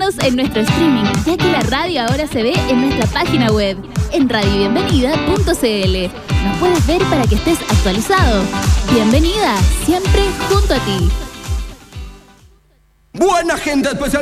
seguirnos en nuestro streaming, ya que la radio ahora se ve en nuestra página web, en radiobienvenida.cl. Nos puedes ver para que estés actualizado. Bienvenida, siempre junto a ti. Buena gente, especial.